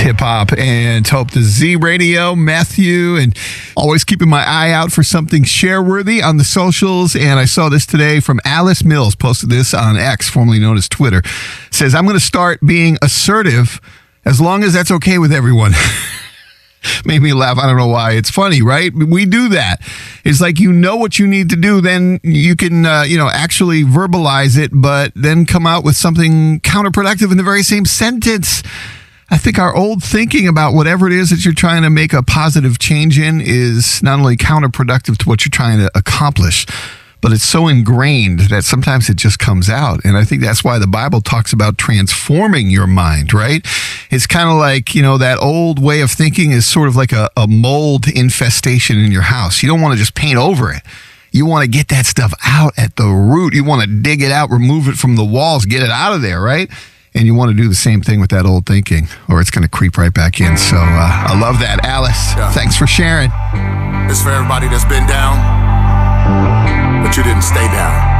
Hip Hop and Hope to Z Radio, Matthew, and always keeping my eye out for something share-worthy on the socials. And I saw this today from Alice Mills, posted this on X, formerly known as Twitter. It says, I'm going to start being assertive as long as that's okay with everyone. Made me laugh. I don't know why. It's funny, right? We do that. It's like, you know what you need to do, then you can, actually verbalize it, but then come out with something counterproductive in the very same sentence. I think our old thinking about whatever it is that you're trying to make a positive change in is not only counterproductive to what you're trying to accomplish, but it's so ingrained that sometimes it just comes out. And I think that's why the Bible talks about transforming your mind, right? It's kind of like, that old way of thinking is sort of like a mold infestation in your house. You don't want to just paint over it. You want to get that stuff out at the root. You want to dig it out, remove it from the walls, get it out of there, right? And you want to do the same thing with that old thinking, or it's going to creep right back in. So I love that. Alice, Thanks for sharing. It's for everybody that's been down, but you didn't stay down.